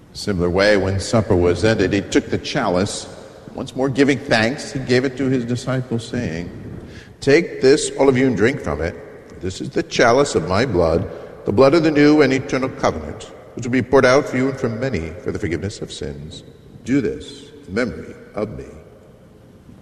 Similar way, when supper was ended, he took the chalice. Once more giving thanks, he gave it to his disciples, saying, "Take this, all of you, and drink from it. This is the chalice of my blood, the blood of the new and eternal covenant, which will be poured out for you and for many for the forgiveness of sins. Do this in memory of me."